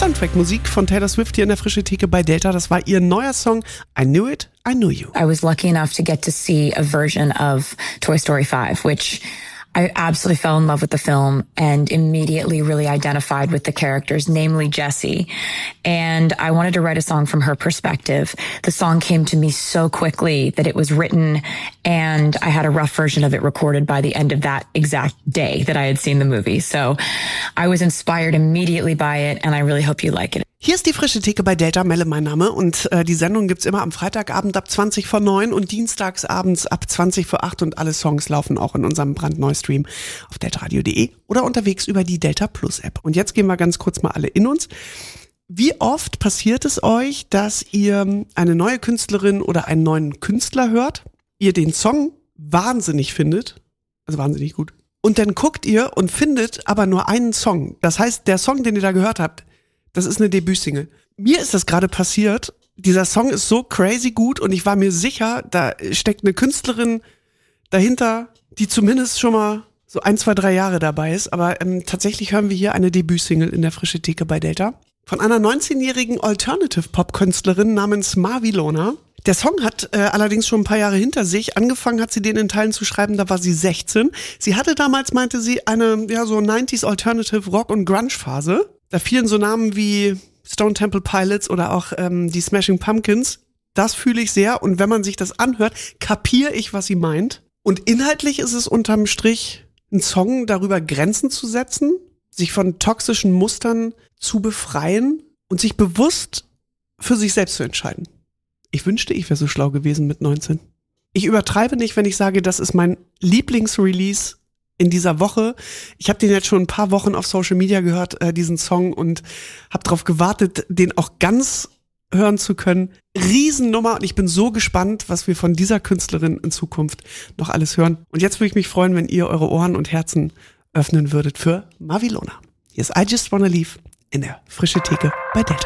Soundtrack-Musik von Taylor Swift hier in der Frische Theke bei Delta. Das war ihr neuer Song I Knew It, I Knew You. I was lucky enough to get to see a version of Toy Story 5, which I absolutely fell in love with the film and immediately really identified with the characters, namely Jessie. And I wanted to write a song from her perspective. The song came to me so quickly that it was written, and I had a rough version of it recorded by the end of that exact day that I had seen the movie. So I was inspired immediately by it, and I really hope you like it. Hier ist die Frische Theke bei Delta, Melle mein Name, und die Sendung gibt's immer am Freitagabend ab 20 vor 9 und dienstags abends ab 20 vor 8 und alle Songs laufen auch in unserem brandneuen Stream auf deltaradio.de oder unterwegs über die Delta Plus App. Und jetzt gehen wir ganz kurz mal alle in uns. Wie oft passiert es euch, dass ihr eine neue Künstlerin oder einen neuen Künstler hört, ihr den Song wahnsinnig findet, also wahnsinnig gut, und dann guckt ihr und findet aber nur einen Song. Das heißt, der Song, den ihr da gehört habt, das ist eine Debütsingle. Mir ist das gerade passiert. Dieser Song ist so crazy gut und ich war mir sicher, da steckt eine Künstlerin dahinter, die zumindest schon mal so 1, 2, 3 Jahre dabei ist. Aber tatsächlich hören wir hier eine Debütsingle in der Frische Theke bei Delta von einer 19-jährigen Alternative-Pop-Künstlerin namens Mavilona. Der Song hat allerdings schon ein paar Jahre hinter sich. Angefangen hat sie den in Teilen zu schreiben, da war sie 16. Sie hatte damals, meinte sie, eine so 90s Alternative Rock- und Grunge-Phase. Da fielen so Namen wie Stone Temple Pilots oder auch die Smashing Pumpkins. Das fühle ich sehr, und wenn man sich das anhört, kapiere ich, was sie meint. Und inhaltlich ist es unterm Strich ein Song darüber, Grenzen zu setzen, sich von toxischen Mustern zu befreien und sich bewusst für sich selbst zu entscheiden. Ich wünschte, ich wäre so schlau gewesen mit 19. Ich übertreibe nicht, wenn ich sage, das ist mein Lieblingsrelease in dieser Woche. Ich habe den jetzt schon ein paar Wochen auf Social Media gehört, diesen Song, und habe darauf gewartet, den auch ganz hören zu können. Riesennummer, und ich bin so gespannt, was wir von dieser Künstlerin in Zukunft noch alles hören. Und jetzt würde ich mich freuen, wenn ihr eure Ohren und Herzen öffnen würdet für Mavilona. Hier ist I Just Wanna Leave in der Frische Theke bei Delta.